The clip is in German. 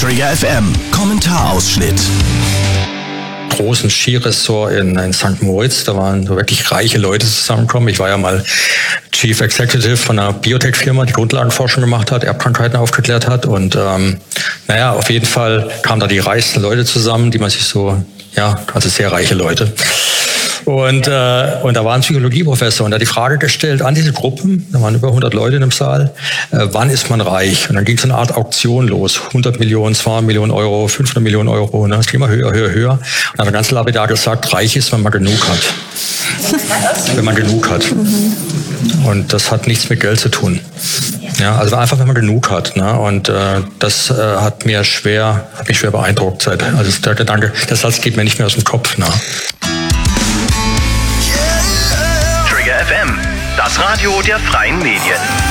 Trigger FM Kommentarausschnitt. Großen Skiresort in St. Moritz. Da waren so wirklich reiche Leute zusammengekommen. Ich war ja mal Chief Executive von einer Biotech-Firma, die Grundlagenforschung gemacht hat, Erbkrankheiten aufgeklärt hat. Und auf jeden Fall kamen da die reichsten Leute zusammen, die man sich also sehr reiche Leute. Und da war ein Psychologieprofessor und der hat die Frage gestellt an diese Gruppen, da waren über 100 Leute in dem Saal, wann ist man reich? Und dann ging so eine Art Auktion los, 100 Millionen, 200 Millionen Euro, 500 Millionen Euro, und das ging immer höher. Und dann hat ganz lapidar gesagt, reich ist, wenn man genug hat. Wenn man genug hat. Und das hat nichts mit Geld zu tun. Ja, also einfach, wenn man genug hat. Ne? Und das hat mich schwer beeindruckt. Also der Gedanke, der Satz geht mir nicht mehr aus dem Kopf. Ne? Trigger FM, das Radio der freien Medien.